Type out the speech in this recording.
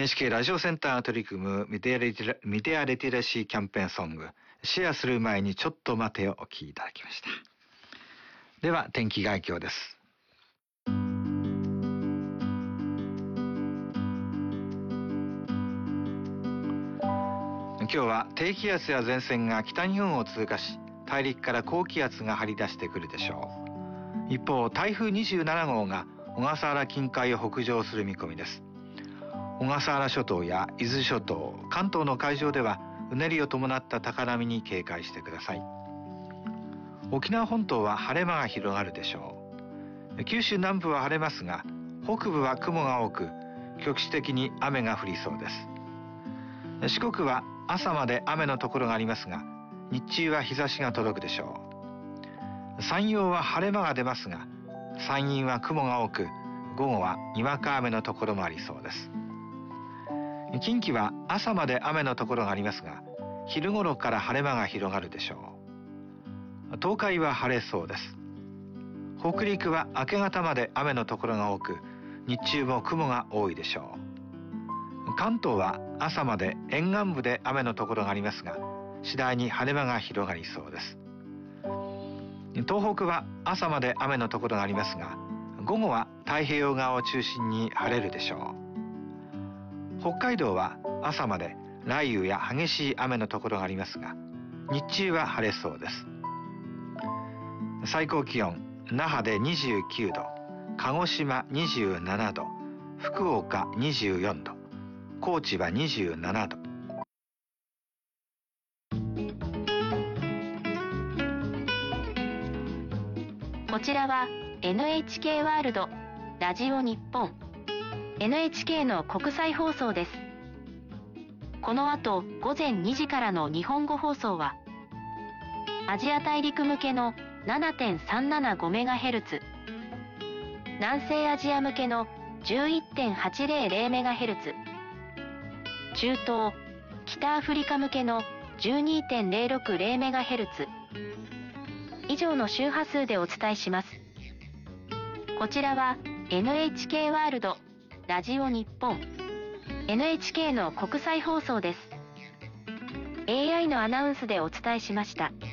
NHK ラジオセンターが取り組むメディアリテラシーキャンペーンソング、シェアする前にちょっと待てをお聴きいただきました。では天気概況です。今日は低気圧や前線が北日本を通過し、大陸から高気圧が張り出してくるでしょう。一方、台風27号が小笠原近海を北上する見込みです。小笠原諸島や伊豆諸島、関東の海上ではうねりを伴った高波に警戒してください。沖縄本島は晴れ間が広がるでしょう。九州南部は晴れますが、北部は雲が多く、局地的に雨が降りそうです。四国は朝まで雨のところがありますが、日中は日差しが届くでしょう。山陽は晴れ間が出ますが、山陰は雲が多く、午後はにわか雨のところもありそうです。近畿は朝まで雨のところがありますが、昼頃から晴れ間が広がるでしょう。東海は晴れそうです。北陸は明け方まで雨のところが多く、日中も雲が多いでしょう。関東は朝まで沿岸部で雨のところがありますが、次第に晴れ間が広がりそうです。東北は朝まで雨のところがありますが、午後は太平洋側を中心に晴れるでしょう。北海道は朝まで雷雨や激しい雨のところがありますが、日中は晴れそうです。最高気温、那覇で29度、鹿児島27度、福岡24度、高知は27度。 こちらは NHK ワールドラジオ日本 NHK の国際放送です。この後午前2時からの日本語放送はアジア大陸向けの 7.375MHz、 南西アジア向けの 11.800MHz、 中東・北アフリカ向けの 12.060MHz 以上の周波数でお伝えします。こちらは NHK ワールドラジオ日本 NHK の国際放送です。AI のアナウンスでお伝えしました。